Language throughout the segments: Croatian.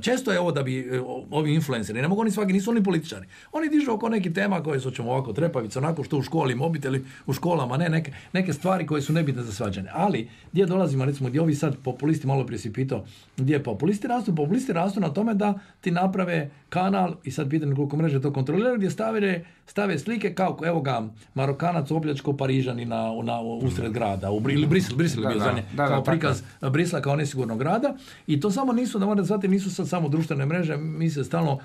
često je ovo da bi ovi influenceri, ne mogu oni svaki, nisu oni političari. Oni dižu oko nekih tema koje su ćemo ovako trepavice, onako što u školi, mobiteli u školama, ne, neke stvari koje su nebitne za svađane. Ali gdje dolazimo, recimo, gdje ovi sad populisti, malo prije si pitao, gdje populisti rastu na tome da ti naprave kanal i sad pitanje koliko mreže to kontroliraju, gdje stave slike kao, evo ga, Marokanac opljačko Parižani na usred grada, ili Brisel je bio zadnje, kao prikaz Brisla kao nesigurnog grada, i to samo nisu, da morate shvatiti, nisu sad samo društvene mreže, mi se stalno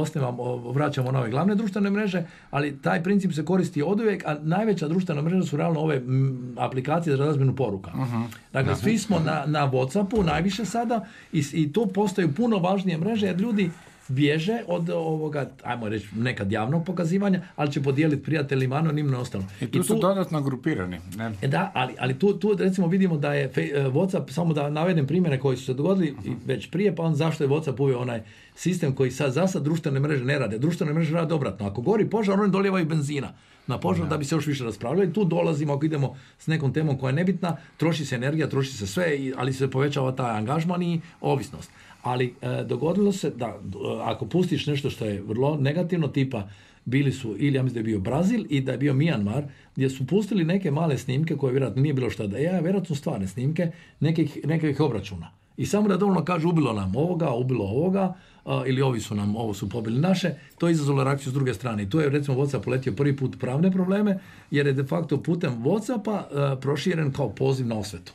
vraćamo na ove glavne društvene mreže, ali taj princip se koristi oduvijek, a najveća društvena mreža su realno ove aplikacije za razmjenu poruka. Dakle, svi smo na WhatsAppu najviše sada i tu postaju puno važnije mreže, jer ljudi bježe od ovoga, ajmo reći, nekad javnog pokazivanja, ali će podijeliti prijateljima anonimno ostalo. I tu su dodatno grupirani. Ne? Da, ali tu recimo vidimo da je WhatsApp, samo da navedem primjere koji su se dogodili već prije, pa on zašto je WhatsApp uveo onaj sistem koji sad društvene mreže ne rade. Društvene mreže rade obratno. Ako gori požar, oni dolijevaju benzina na požar da bi se još više raspravljali. Tu dolazimo, ako idemo s nekom temom koja je nebitna, troši se energija, troši se sve, ali se povećava taj angažman i ovisnost. Ali dogodilo se da ako pustiš nešto što je vrlo negativno, tipa bili su, ili ja mislim da je bio Brazil i da je bio Mijanmar, gdje su pustili neke male snimke koje vjerojatno nije bilo šta da je, vjerojatno su stvarne snimke nekih obračuna. I samo da dovoljno kažu ubilo nam ovoga, ubilo ovoga, ili ovi su nam, ovo su pobili naše, to je izazvalo reakciju s druge strane. I tu je recimo WhatsApp uletio prvi put pravne probleme, jer je de facto putem WhatsAppa proširen kao poziv na osvetu.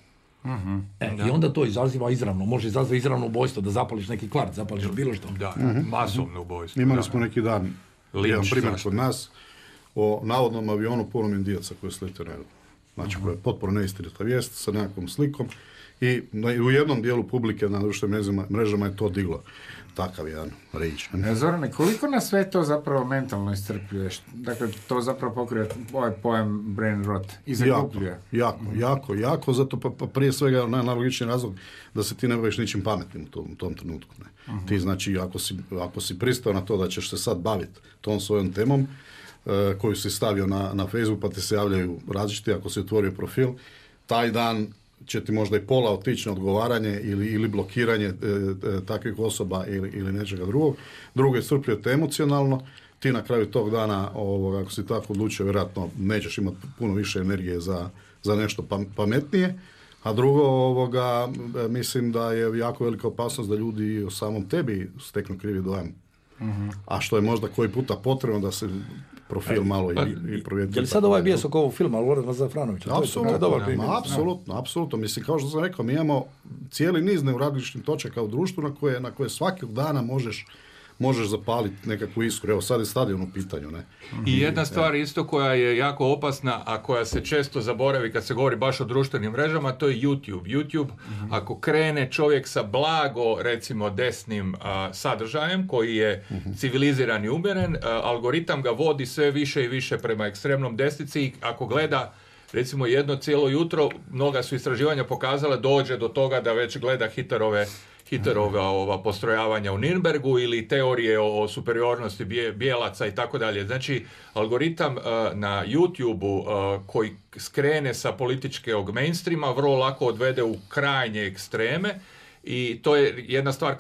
I onda to izaziva izravno, može izazvati izravno ubojstvo, da zapališ neki kvart, zapališ bilo što. Da, masovno ubojstvo. Imali smo neki dan jedan primjer kod nas o navodnom avionu punom Indijaca koji je sletio na Evropu. Znači, koja je potpuno neistinita vijest sa nekakvom slikom i u jednom dijelu publike na društvenim mrežama je to diglo takav jedan rage. Zorane, koliko nas sve to zapravo mentalno iscrpljuješ? Dakle, to zapravo pokriva ovaj pojam brain rot i zagubljuje. Jako, zato pa prije svega najlogičniji razlog da se ti ne baviš ničim pametnim u tom trenutku. Ne? Ti znači, ako si pristao na to da ćeš se sad baviti tom svojom temom, koju si stavio na Facebook, pa ti se javljaju različiti, ako si otvorio profil, taj dan će ti možda i pola otići na odgovaranje ili blokiranje takvih osoba ili nečega drugog. Drugo je iscrpljujete emocionalno, ti na kraju tog dana, ako si tako odlučio, vjerojatno nećeš imati puno više energije za nešto pametnije. A drugo, mislim da je jako velika opasnost da ljudi o samom tebi steknu krivi dojam. A što je možda koji puta potrebno da se profil malo i provjeti. Je li sad ovaj bijes oko ovog filma, Loredana Zafranovića? Apsolutno. Mislim, kao što sam rekao, mi imamo cijeli niz neuralgičnih točaka u društvu na koje svakog dana možeš zapaliti nekakvu iskru. Evo, sad je stadion u pitanju, ne? I jedna stvar isto koja je jako opasna, a koja se često zaboravi kad se govori baš o društvenim mrežama, to je YouTube. YouTube, ako krene čovjek sa blago, recimo, desnim sadržajem, koji je civiliziran i umjeren, algoritam ga vodi sve više i više prema ekstremnom desnici i ako gleda recimo jedno cijelo jutro, mnoga su istraživanja pokazala, dođe do toga da već gleda Hitlerova postrojavanja u Nürnbergu ili teorije o superiornosti bijelaca i tako dalje. Znači, algoritam na YouTube-u koji skrene sa političkog mainstreama vrlo lako odvede u krajnje ekstreme i to je jedna stvar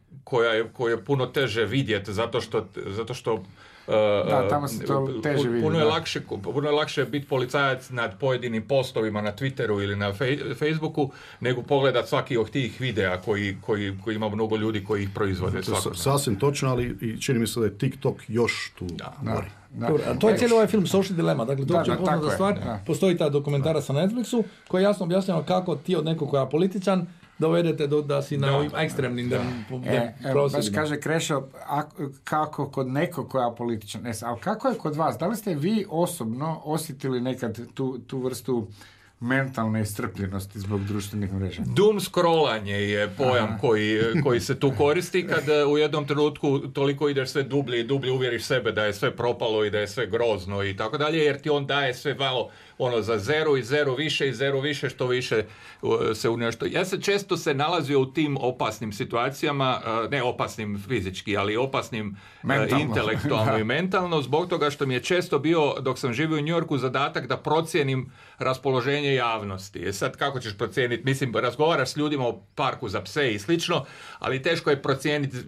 koja je puno teže vidjeti zato što tamo se to teže vidi. Puno je lakše biti policajac nad pojedinim postovima na Twitteru ili na Facebooku nego pogledati svaki od tih videa koji ima mnogo ljudi koji ih proizvode. Sasvim točno, ali i čini mi se da je TikTok još tu gori. To je cijeli ovaj film Social Dilemma. Dakle, to je poznata stvar. Postoji ta dokumentarac na Netflixu koji jasno objašnjava kako ti od nekog koja je političan dovedete da si na ovim ekstremnim prosvjedima. Baš kaže Krešo, kako kod nekog koja je političan, ali kako je kod vas? Da li ste vi osobno osjetili nekad tu vrstu mentalne iscrpljenosti zbog društvenih mreža? Doom scrollanje je pojam koji se tu koristi kad u jednom trenutku toliko ideš sve dublje i dublje, uvjeriš sebe da je sve propalo i da je sve grozno i tako dalje, jer ti on daje sve malo za zero više, što više se u nešto. Ja se često nalazio u tim opasnim situacijama, ne opasnim fizički, ali opasnim intelektualno i mentalno, zbog toga što mi je često bio, dok sam živio u New Yorku, zadatak da procijenim raspoloženje javnosti. Sad kako ćeš procijeniti? Mislim, razgovaraš s ljudima o parku za pse i slično, ali teško je procijeniti